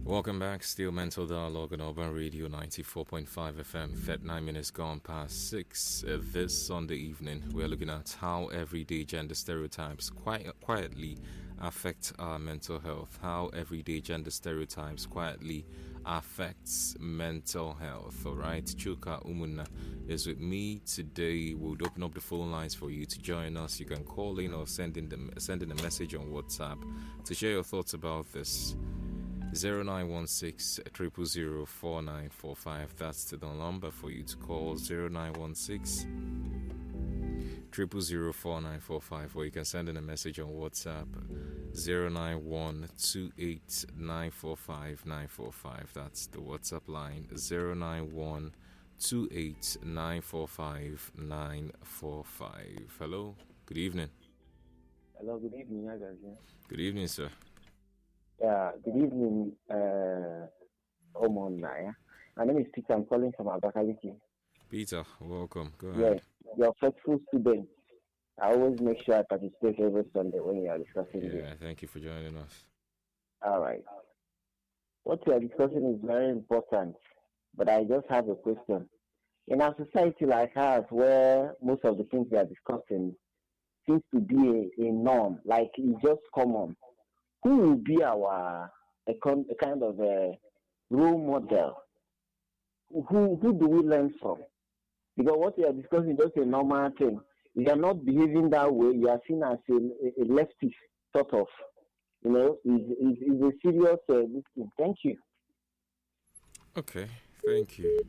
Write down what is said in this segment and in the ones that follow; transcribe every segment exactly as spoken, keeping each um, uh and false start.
Welcome back. Still Mental Dialogue on Urban Radio ninety-four point five F M. thirty-nine minutes gone past six uh, this Sunday evening. We're looking at how everyday gender stereotypes quiet, quietly affect our mental health. How everyday gender stereotypes quietly affects mental health. All right. Chuka Umuna is with me today. We'll open up the phone lines for you to join us. You can call in or send in, the, send in a message on WhatsApp to share your thoughts about this. zero nine one six, zero zero zero, four nine four five. That's the number for you to call. zero nine one six, zero zero zero, four nine four five, or you can send in a message on WhatsApp zero nine one two eight nine four five nine four five. That's the WhatsApp line zero nine one two eight nine four five nine four five. Hello, good evening. Hello, good evening, guys. Good evening, sir. Yeah, good evening, uh, Omon Naya. My name is Peter. I'm calling from Abakaliki. Peter, welcome. Go ahead. Yes, you're a faithful student. I always make sure I participate every Sunday when you are discussing Yeah, this. thank you for joining us. All right. What you are discussing is very important, but I just have a question. In our society like ours, where most of the things we are discussing seems to be a, a norm, like it's just common, who will be our a, con, a kind of a role model? Who who do we learn from? Because what we are discussing is just a normal thing. You are not behaving that way. You are seen as a, a leftist sort of, you know, is is, is a serious uh, thing. Thank you. Okay, thank you.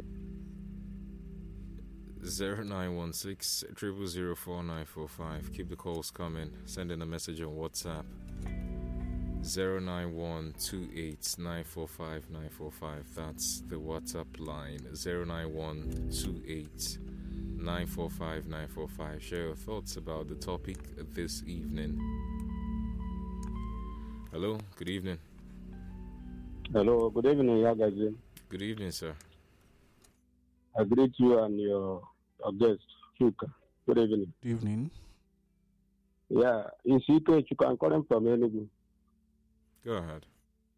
zero nine one six, zero zero zero, four nine four five. Keep the calls coming. Send in a message on WhatsApp. zero nine one two eight nine four five nine four five. That's the WhatsApp line. zero nine one two eight nine four five nine four five. Share your thoughts about the topic this evening. Hello, good evening. Hello, good evening, Yagazin. Good evening, sir. I greet you and your, your guest, Chuka. Good evening. Good evening. Yeah, in C K, Chuka, I'm calling from Enugu. Go ahead.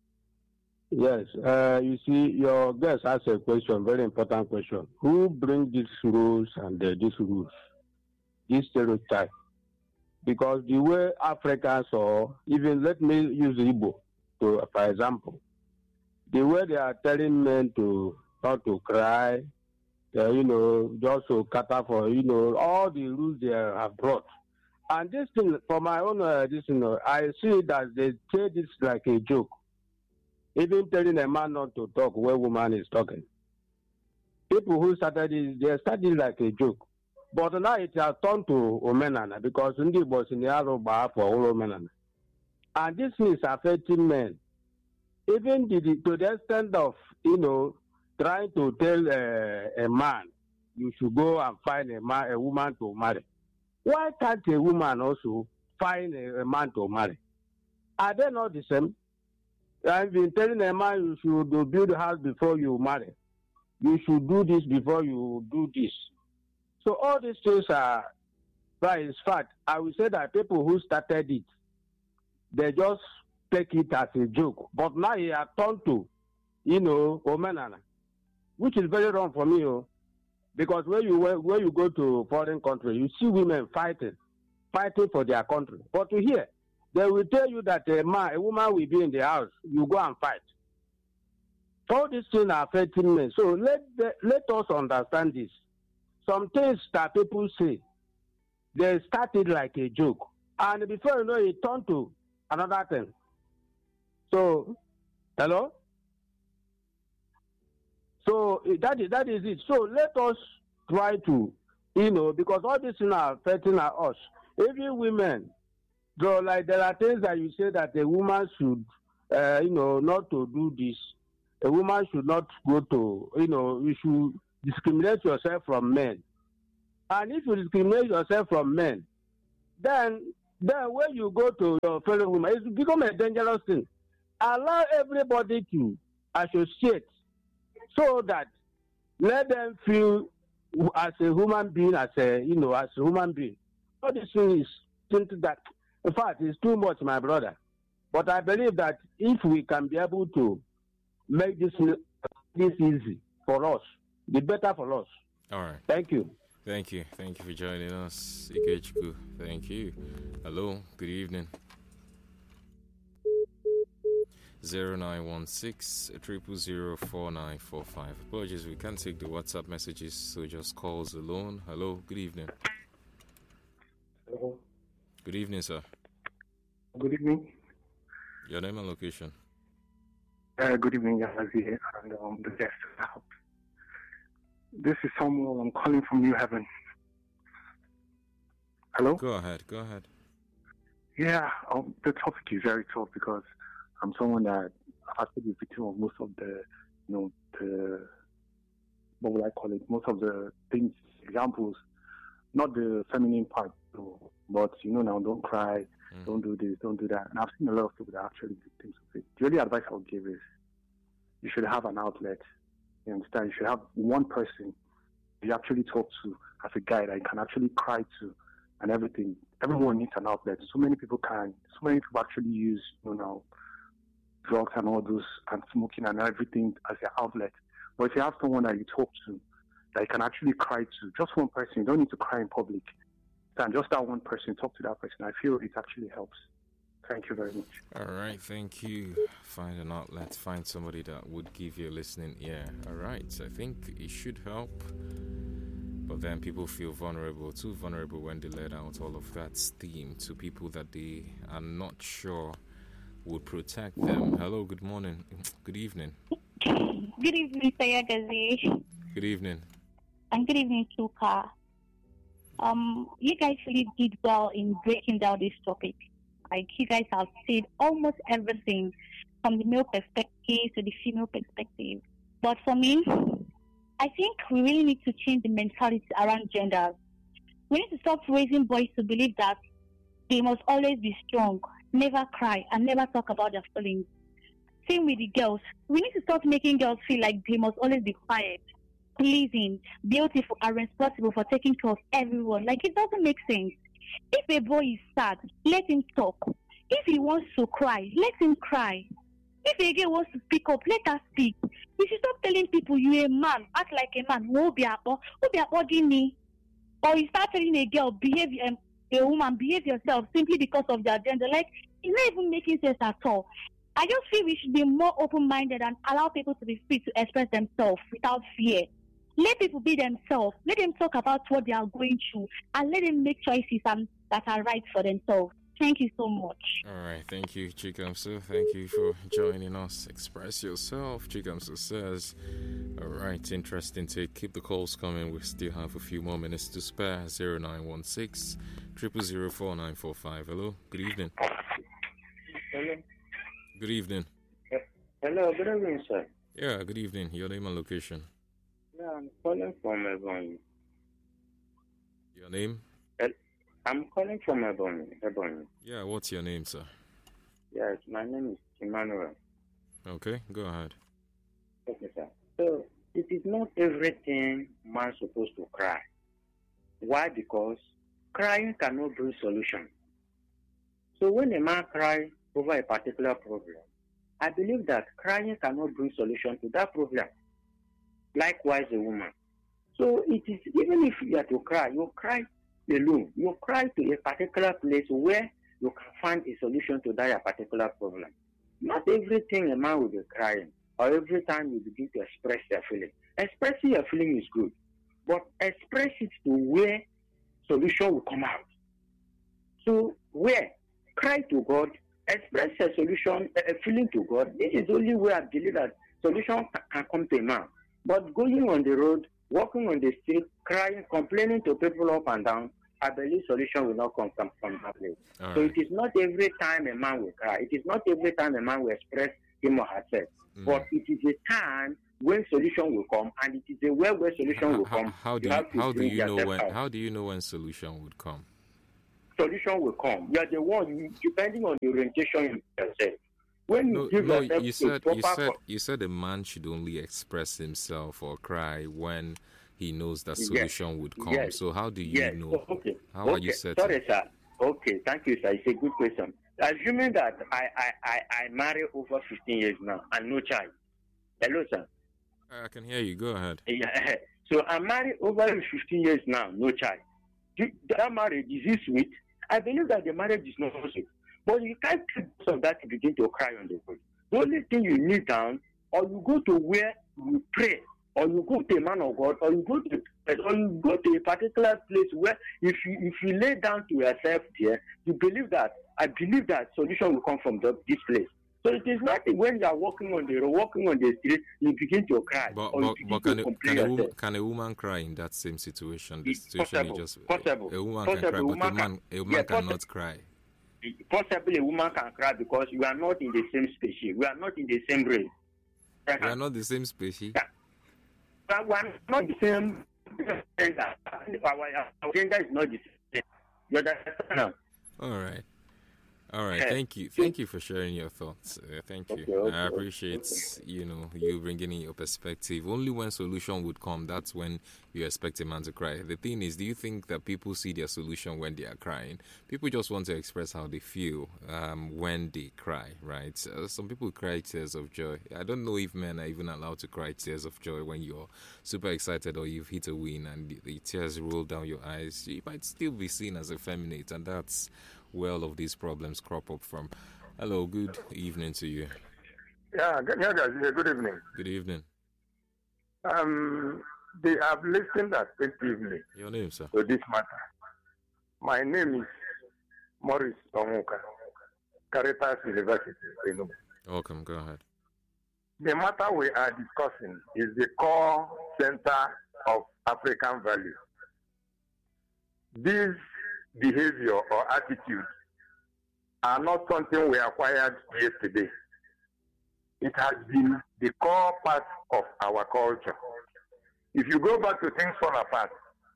Yes, uh, you see, your guest asked a question, very important question. Who brings these rules and uh, these rules, this stereotype? Because the way Africans, or even let me use Igbo, to, for example, the way they are telling men to not to cry, uh, you know, just to cater for, you know, all the rules they have brought. And this thing, for my own, uh, this, you know, I see that they say this like a joke. Even telling a man not to talk where woman is talking. People who started this, they started like a joke. But now it has turned to Omenana because Ndi was in the Aroba for all Omenana. And this is affecting men. Even to the, to the extent of, you know, trying to tell uh, a man, you should go and find a man, a woman to marry. Why can't a woman also find a, a man to marry? Are they not the same? I've been telling a man you should build a house before you marry. You should do this before you do this. So all these things are, but in fact, I will say that people who started it, they just take it as a joke. But now he has turned to, you know, Omenana, which is very wrong for me. Oh. Because when you when you go to foreign country, you see women fighting, fighting for their country. But to hear, they will tell you that a man, a woman will be in the house. You go and fight. All these things are affecting men. So let the, let us understand this. Some things that people say, they started like a joke, and before you know, it turned to another thing. So, hello. So that is, that is it. So let us try to, you know, because all these things are affecting us. Even women, so like there are things that you say that a woman should, uh, you know, not to do this. A woman should not go to, you know, you should discriminate yourself from men. And if you discriminate yourself from men, then then when you go to your fellow woman, it's become a dangerous thing. Allow everybody to associate, so that let them feel as a human being, as a, you know, as a human being. All this thing is something that, in fact, it's too much, my brother. But I believe that if we can be able to make this this easy for us. The better for us. All right. Thank you. Thank you. Thank you for joining us, Ikechukwu. Thank you. Hello. Good evening. zero nine one six triple zero four nine four five. Apologies, we can't take the WhatsApp messages, so just calls alone. Hello. Good evening. Hello. Good evening, sir. Good evening. Your name and location. Uh, good evening, Yahazi, and um, the guest. This is Samuel. I'm calling from New Haven. Hello? Go ahead. Go ahead. Yeah, um, the topic is very tough because I'm someone that has to be victim of most of the, you know, the, what would I call it? Most of the things, examples, not the feminine part, but, you know, now don't cry, mm. don't do this, don't do that. And I've seen a lot of people that are actually victims of it. The only advice I would give is you should have an outlet. You understand? You should have one person you actually talk to as a guy that you can actually cry to and everything. Everyone needs an outlet. So many people can. So many people actually use, you know, drugs and all those and smoking and everything as their outlet. But if you have someone that you talk to that you can actually cry to, just one person, you don't need to cry in public. And just that one person, talk to that person. I feel it actually helps. Thank you very much. All right, thank you. Find an outlet, find somebody that would give you a listening ear. All right, I think it should help. But then people feel vulnerable, too vulnerable when they let out all of that steam to people that they are not sure would protect them. Hello, good morning. Good evening. Good evening, Sayagazi. Good evening. And good evening, Chuka. Um, you guys really did well in breaking down this topic. Like, you guys have said almost everything from the male perspective to the female perspective. But for me, I think we really need to change the mentality around gender. We need to stop raising boys to believe that they must always be strong, never cry, and never talk about their feelings. Same with the girls. We need to stop making girls feel like they must always be quiet, pleasing, beautiful, and responsible for taking care of everyone. Like, it doesn't make sense. If a boy is sad, let him talk. If he wants to cry, let him cry. If a girl wants to speak up, let her speak. We should stop telling people you're a man, act like a man, who be a me. Or you start telling a girl, behave, um, a woman, behave yourself simply because of their gender. Like, it's not even making sense at all. I just feel we should be more open-minded and allow people to be free to express themselves without fear. Let people be themselves. Let them talk about what they are going through and let them make choices um, that are right for themselves. Thank you so much. All right. Thank you, Chikamso. Thank you for joining us. Express yourself. Chikamso says, all right, interesting take. Keep the calls coming. We still have a few more minutes to spare. zero nine one six, zero zero zero four nine four five. Hello. Good evening. Hello. Good evening. Hello. Good evening, sir. Yeah, good evening. Your name and location. Yeah, I'm calling from Ebony. Your name? I'm calling from Ebony. Ebony. Yeah, what's your name, sir? Yes, my name is Emmanuel. Okay, go ahead. Okay, sir. So, it is not everything man supposed to cry. Why? Because crying cannot bring solution. So, when a man cries over a particular problem, I believe that crying cannot bring solution to that problem. Likewise, a woman. So it is, even if you are to cry, you cry alone. You cry to a particular place where you can find a solution to that particular problem. Not everything a man will be crying, or every time you begin to express your feeling. Expressing your feeling is good, but express it to where solution will come out. So where? Cry to God, express a solution, a feeling to God. This is the only way I believe that solution can come to a man. But going on the road, walking on the street, crying, complaining to people up and down, I believe solution will not come from, from that place. All so right. it is not every time a man will cry. It is not every time a man will express him or herself. Mm. But it is a time when solution will come, and it is a way where solution will How, come. how do you you, have to how do bring you know yourself when out. how do you know when solution would come? Solution will come. You are the one, you, depending on the orientation you yourself. When you No, give no, yourself you a said you proper said you said a man should only express himself or cry when he knows that Yes. solution would come. Yes. So how do you Yes. know? Oh, okay. How okay. are you certain? Sorry, sir. Okay, thank you, sir. It's a good question. Assuming that I, I, I, I marry over fifteen years now and no child, Hello, sir. I can hear you. Go ahead. Yeah. So I'm married over fifteen years now, no child. That marriage, is it sweet? I believe that the marriage is not sweet. But you can't take most of that to begin to cry on the road. The only thing you kneel down, or you go to where you pray, or you go to a man of God, or you go to or you go to a particular place where if you if you lay down to yourself there, you believe that I believe that solution will come from the, this place. So it is not when you are walking on the road, walking on the street, you begin to cry. But, or but, you begin but to can, a, complain can, a woman, yourself. can a woman cry in that same situation? The It's situation possible, you just possible, a woman possible. can cry, but a Woman man can- a woman yeah, cannot possible. cry. Possibly a woman can cry because we are not in the same species. We are not in the same race. We are not the same species. But we are not the same gender. Our, our gender is not the same. You understand now? All right. All right, Okay. thank you. Thank you for sharing your thoughts. Uh, thank you. Okay, okay, I appreciate, you know, you bringing in your perspective. Only when solution would come, that's when you expect a man to cry. The thing is, do you think that people see their solution when they are crying? People just want to express how they feel um, when they cry, right? Uh, some people cry tears of joy. I don't know if men are even allowed to cry tears of joy when you're super excited or you've hit a win and the, the tears roll down your eyes. You might still be seen as effeminate, and that's where all of these problems crop up from. Hello, good evening to you. Yeah, good, yeah, guys. Yeah, good evening. Good evening. Um, they have listened attentively Your name, sir? to this matter. My name is Morris Omuka, Caritas University. Enugu. Welcome, go ahead. The matter we are discussing is the core center of African values. This behavior or attitude are not something we acquired yesterday. It has been the core part of our culture. If you go back to things fall apart,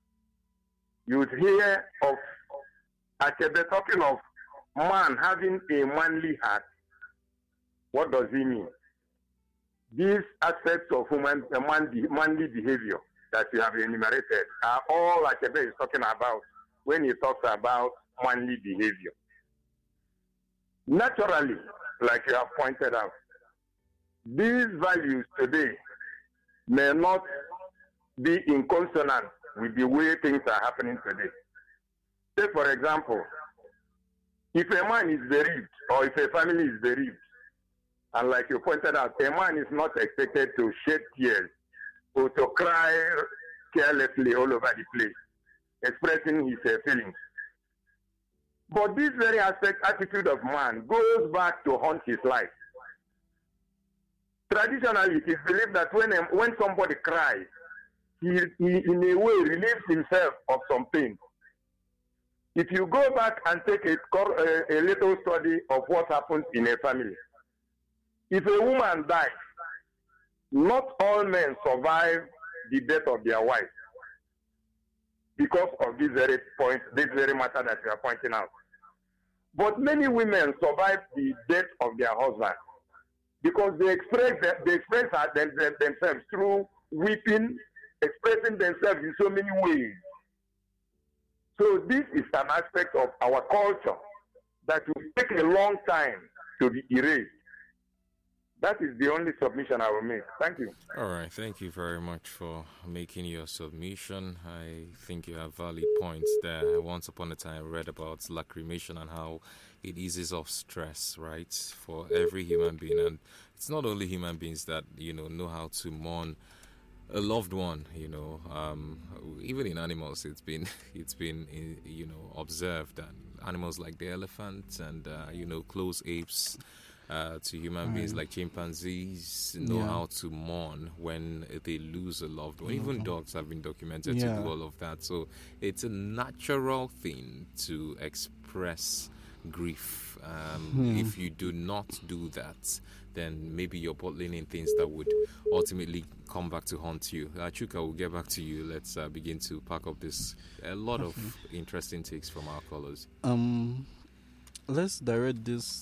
you would hear of Achebe talking of man having a manly heart. What does he mean? These aspects of human, uh, manly, manly behavior that you have enumerated are all Achebe is talking about when he talks about manly behavior. Naturally, like you have pointed out, these values today may not be in consonance with the way things are happening today. Say, for example, if a man is bereaved or if a family is bereaved, and like you pointed out, a man is not expected to shed tears or to cry carelessly all over the place, expressing his uh, feelings. But this very aspect, attitude of man goes back to haunt his life. Traditionally, it is believed that when, a, when somebody cries, he, he in a way relieves himself of some pain. If you go back and take a, a, a little study of what happens in a family, if a woman dies, not all men survive the death of their wife because of this very point, this very matter that you are pointing out. But many women survive the death of their husband because they express they express themselves through weeping, expressing themselves in so many ways. So this is an aspect of our culture that will take a long time to be erased. That is the only submission I will make. Thank you. All right, thank you very much for making your submission. I think you have valid points there. Once upon a time, I read about lacrimation and how it eases off stress, right, for every human being. And it's not only human beings that, you know, know how to mourn a loved one, you know. Um, even in animals, it's been, it's been, you know, observed that animals like the elephant and, uh, you know, close apes, Uh, to human right. beings like chimpanzees know yeah. how to mourn when they lose a loved one. Even dogs have been documented yeah. to do all of that. So it's a natural thing to express grief. Um, hmm. If you do not do that, then maybe you're bottling in things that would ultimately come back to haunt you. Uh, Chuka, we'll get back to you. Let's uh, begin to pack up this. A lot of interesting takes from our callers. Um, let's direct this